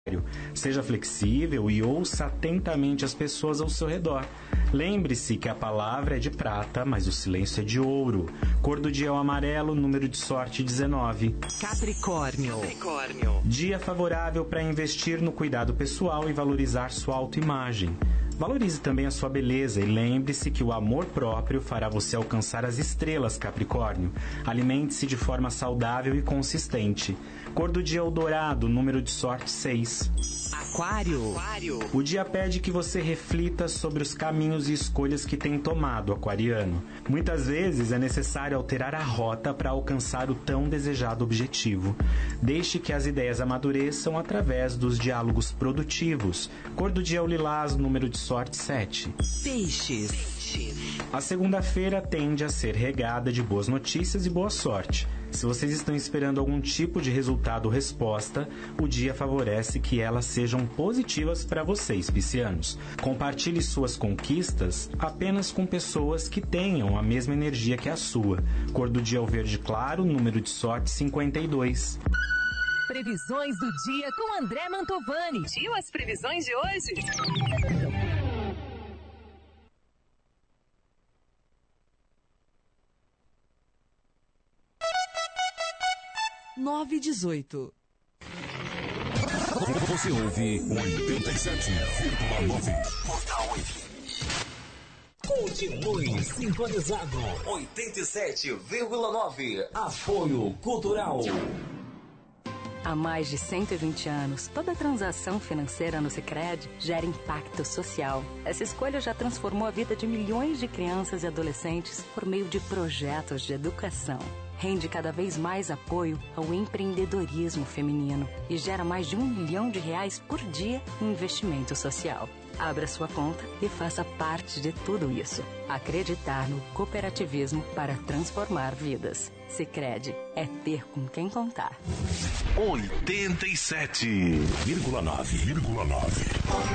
Seja flexível e ouça atentamente as pessoas ao seu redor. Lembre-se que a palavra é de prata, mas o silêncio é de ouro. Cor do dia é o amarelo, número de sorte 19. Capricórnio. Dia favorável para investir no cuidado pessoal e valorizar sua autoimagem. Valorize também a sua beleza e lembre-se que o amor próprio fará você alcançar as estrelas, Capricórnio. Alimente-se de forma saudável e consistente. Cor do dia é o dourado, número de sorte 6. Aquário. O dia pede que você reflita sobre os caminhos e escolhas que tem tomado, aquariano. Muitas vezes é necessário alterar a rota para alcançar o tão desejado objetivo. Deixe que as ideias amadureçam através dos diálogos produtivos. Cor do dia é o lilás, número de sorte 7. Peixes. A segunda-feira tende a ser regada de boas notícias e boa sorte. Se vocês estão esperando algum tipo de resultado ou resposta, o dia favorece que elas sejam positivas para vocês, piscianos. Compartilhe suas conquistas apenas com pessoas que tenham a mesma energia que a sua. Cor do dia é o verde claro, número de sorte 52. Previsões do dia com André Mantovani. E as previsões de hoje? 9h18. Você ouve 87,9. Continue sintonizado. 87,9. Apoio Cultural. Há mais de 120 anos, toda transação financeira no Sicredi gera impacto social. Essa escolha já transformou a vida de milhões de crianças e adolescentes por meio de projetos de educação. Rende cada vez mais apoio ao empreendedorismo feminino e gera mais de R$1 milhão por dia em investimento social. Abra sua conta e faça parte de tudo isso. Acreditar no cooperativismo para transformar vidas. Sicredi é ter com quem contar. 87,9.